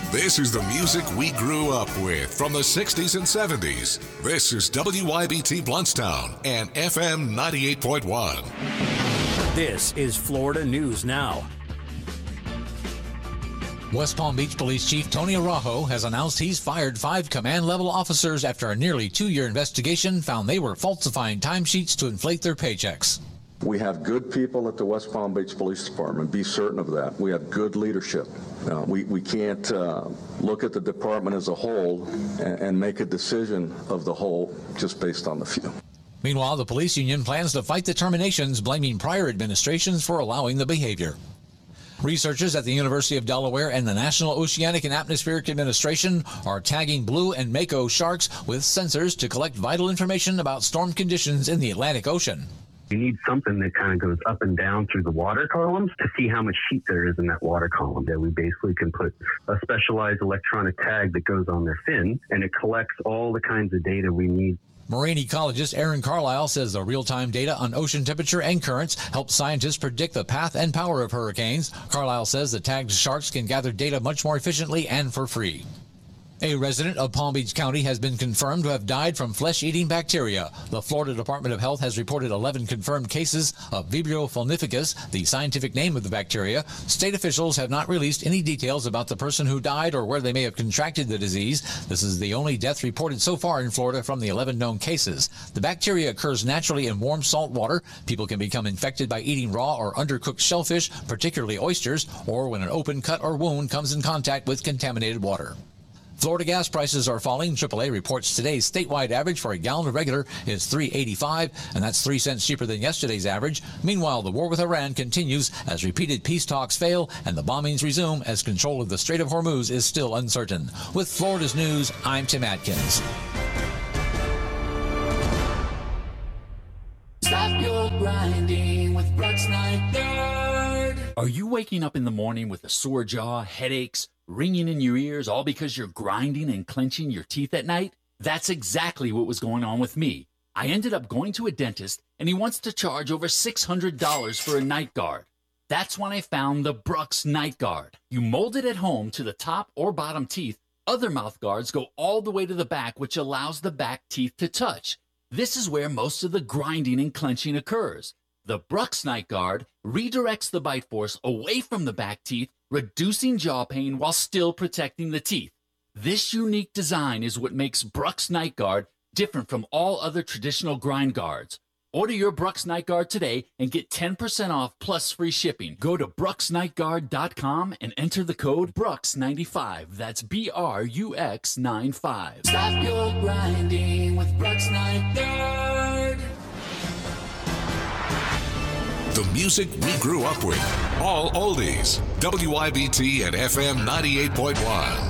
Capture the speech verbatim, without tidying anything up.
This is the music we grew up with from the sixties and seventies. This is W Y B T Bluntstown and F M ninety-eight point one. This is Florida News Now. West Palm Beach Police Chief Tony Araujo has announced he's fired five command-level officers after a nearly two-year investigation found they were falsifying timesheets to inflate their paychecks. We have good people at the West Palm Beach Police Department. Be certain of that. We have good leadership. Uh, we, we can't uh, look at the department as a whole and, and make a decision of the whole just based on the few. Meanwhile, the police union plans to fight the terminations, blaming prior administrations for allowing the behavior. Researchers at the University of Delaware and the National Oceanic and Atmospheric Administration are tagging blue and mako sharks with sensors to collect vital information about storm conditions in the Atlantic Ocean. You need something that kind of goes up and down through the water columns to see how much heat there is in that water column. That we basically can put a specialized electronic tag that goes on their fin, and it collects all the kinds of data we need. Marine ecologist Aaron Carlisle says the real-time data on ocean temperature and currents helps scientists predict the path and power of hurricanes. Carlisle says the tagged sharks can gather data much more efficiently and for free. A resident of Palm Beach County has been confirmed to have died from flesh-eating bacteria. The Florida Department of Health has reported eleven confirmed cases of Vibrio fulnificus, the scientific name of the bacteria. State officials have not released any details about the person who died or where they may have contracted the disease. This is the only death reported so far in Florida from the eleven known cases. The bacteria occurs naturally in warm salt water. People can become infected by eating raw or undercooked shellfish, particularly oysters, or when an open cut or wound comes in contact with contaminated water. Florida gas prices are falling. triple A reports today's statewide average for a gallon of regular is three eighty-five, and that's three cents cheaper than yesterday's average. Meanwhile, the war with Iran continues as repeated peace talks fail and the bombings resume as control of the Strait of Hormuz is still uncertain. With Florida's News, I'm Tim Atkins. Stop your grinding with Brooks Night Guard. Are you waking up in the morning with a sore jaw, headaches, ringing in your ears, all because you're grinding and clenching your teeth at night? That's exactly what was going on with me. I ended up going to a dentist, and he wants to charge over six hundred dollars for a night guard. That's when I found the Brooks Night Guard. You mold it at home to the top or bottom teeth. Other mouth guards go all the way to the back, which allows the back teeth to touch. This is where most of the grinding and clenching occurs. The Brooks Night Guard redirects the bite force away from the back teeth, reducing jaw pain while still protecting the teeth. This unique design is what makes Brooks Night Guard different from all other traditional grind guards. Order your Brooks Night Guard today and get ten percent off plus free shipping. Go to brooks night guard dot com and enter the code Brooks ninety-five. That's B R U X ninety-five. Stop your grinding with Brooks Night Guard. The music we grew up with. All oldies. W Y B T and F M ninety-eight point one.